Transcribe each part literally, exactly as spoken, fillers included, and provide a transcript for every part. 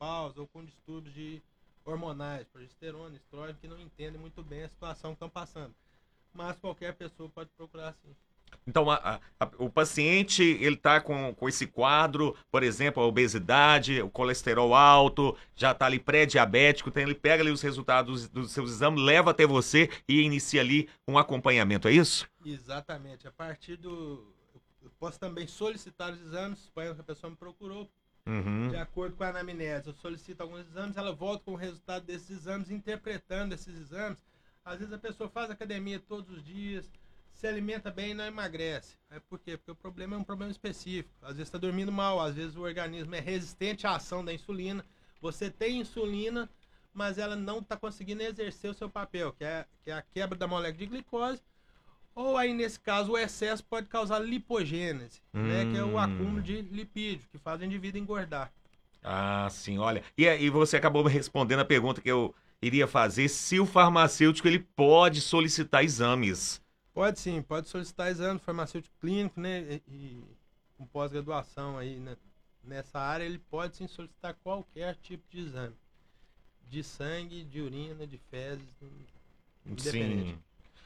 menopausa ou com distúrbios de hormonais, progesterona, estrógeno, que não entendem muito bem a situação que estão passando. Mas qualquer pessoa pode procurar sim. Então, a- a- a- o paciente, ele tá com, com esse quadro, por exemplo, a obesidade, o colesterol alto, já tá ali pré-diabético, então ele pega ali os resultados dos seus exames, leva até você e inicia ali um acompanhamento, é isso? Exatamente. A partir do. Eu posso também solicitar os exames, suponho que a pessoa me procurou. De Uhum. acordo com a anamnese, eu solicito alguns exames, ela volta com o resultado desses exames, interpretando esses exames. Às vezes a pessoa faz academia todos os dias, se alimenta bem e não emagrece. É por quê? Porque o problema é um problema específico. Às vezes está dormindo mal, às vezes o organismo é resistente à ação da insulina. Você tem insulina, mas ela não está conseguindo exercer o seu papel, que é, que é a quebra da molécula de glicose. Ou aí, nesse caso, o excesso pode causar lipogênese, né? Que é o acúmulo Hum. de lipídio, que faz o indivíduo engordar. Ah, sim, olha. E, e você acabou me respondendo a pergunta que eu iria fazer, se o farmacêutico ele pode solicitar exames. Pode sim, pode solicitar exame farmacêutico clínico, né? E, e com pós-graduação aí, né? Nessa área, ele pode sim solicitar qualquer tipo de exame. De sangue, de urina, de fezes, independente. Sim.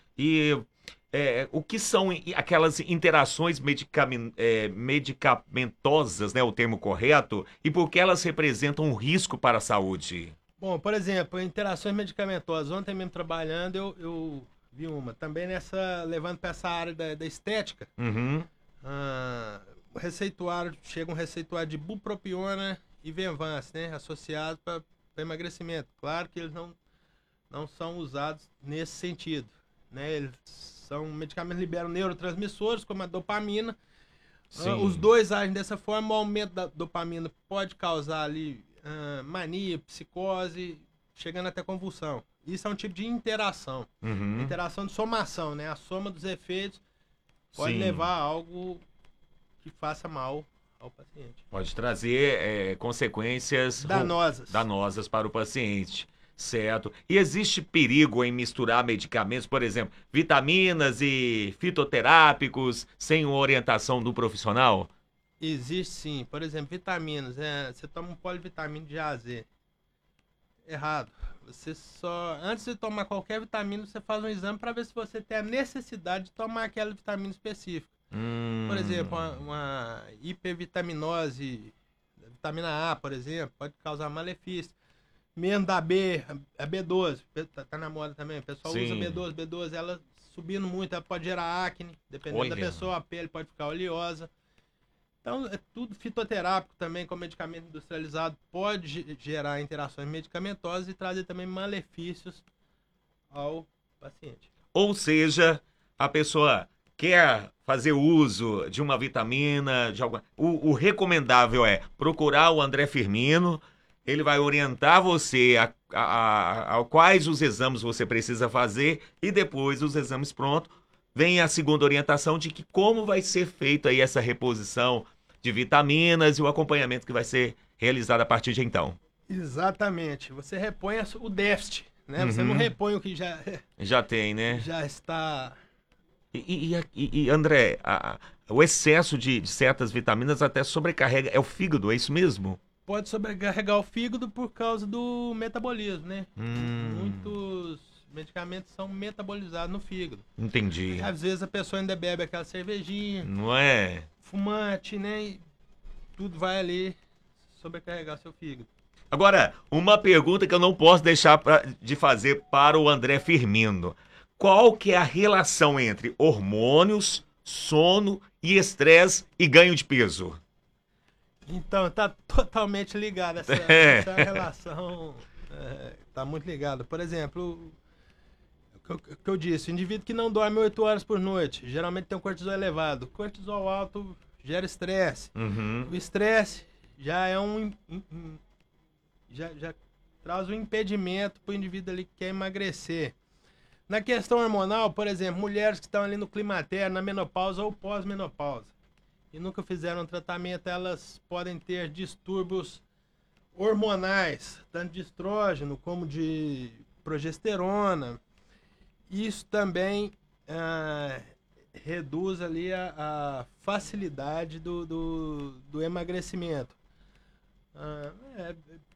E é, o que são i- aquelas interações medicamen- é, medicamentosas, né, o termo correto, e por que elas representam um risco para a saúde? Bom, por exemplo, interações medicamentosas. Ontem mesmo trabalhando, eu, eu vi uma. Também nessa, levando para essa área da, da estética. Uhum. Ah, o receituário, chega um receituário de bupropiona e Venvance, né? Associado para emagrecimento. Claro que eles não, não são usados nesse sentido, né? Eles são medicamentos que liberam neurotransmissores, como a dopamina. Ah, os Sim. dois agem dessa forma, o aumento da dopamina pode causar ali ah, mania, psicose, chegando até convulsão. Isso é um tipo de interação. Uhum. Interação de somação, né? A soma dos efeitos pode levar Sim. a algo que faça mal ao paciente. Pode trazer é, consequências ru- Danosas. danosas para o paciente. Certo. E existe perigo em misturar medicamentos, por exemplo, vitaminas e fitoterápicos sem uma orientação do profissional? Existe sim. Por exemplo, vitaminas. É, você toma um polivitamina de A a Z. Errado. Você só. Antes de tomar qualquer vitamina, você faz um exame para ver se você tem a necessidade de tomar aquela vitamina específica. Por exemplo, uma, Hum. uma hipervitaminose, vitamina A, por exemplo, pode causar malefício. Mesmo da B, a B doze, tá, tá na moda também. O pessoal usa Sim. B doze, B doze, ela subindo muito, ela pode gerar acne, dependendo da Olha. pessoa, a pele pode ficar oleosa. Então, é tudo fitoterápico também, com medicamento industrializado, pode gerar interações medicamentosas e trazer também malefícios ao paciente. Ou seja, a pessoa quer fazer uso de uma vitamina, de alguma... o, o recomendável é procurar o André Firmino, ele vai orientar você a, a, a, a quais os exames você precisa fazer e depois dos exames prontos, vem a segunda orientação de que como vai ser feita aí essa reposição de vitaminas e o acompanhamento que vai ser realizado a partir de então. Exatamente. Você repõe o déficit, né? Você não Uhum. repõe o que já, Já tem, né? já está. E, e- e- e, André, a- a- o excesso de, de certas vitaminas até sobrecarrega. É o fígado, é isso mesmo? Pode sobrecarregar o fígado por causa do metabolismo, né? Hum, Muitos medicamentos são metabolizados no fígado. Aí, entendi. às vezes a pessoa ainda bebe aquela cervejinha, Não é? fumante, né? E tudo vai ali sobrecarregar seu fígado. Agora, uma pergunta que eu não posso deixar pra- de fazer para o André Firmino. Qual que é a relação entre hormônios, sono e estresse e ganho de peso? Então, tá totalmente ligado. Essa, É. essa relação é, tá muito ligada. Por exemplo, o que eu, o que eu disse, o indivíduo que não dorme oito horas por noite, geralmente tem um cortisol elevado. Cortisol alto gera estresse. Uhum. O estresse já é um. Já, já traz um impedimento para o indivíduo ali que quer emagrecer. Na questão hormonal, por exemplo, mulheres que estão ali no climatério, na menopausa ou pós-menopausa e nunca fizeram tratamento, elas podem ter distúrbios hormonais, tanto de estrógeno como de progesterona. Isso também ah, reduz ali a, a facilidade do, do, do emagrecimento. Ah, é,